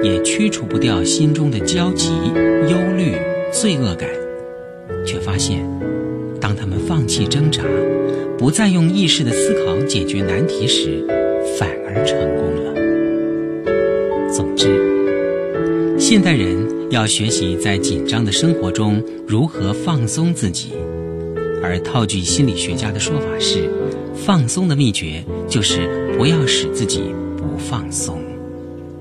也驱除不掉心中的焦急、忧虑、罪恶感，却发现当他们放弃挣扎，不再用意识的思考解决难题时，反而成功了。总之，现代人要学习在紧张的生活中如何放松自己，而套句心理学家的说法是，放松的秘诀就是不要使自己不放松。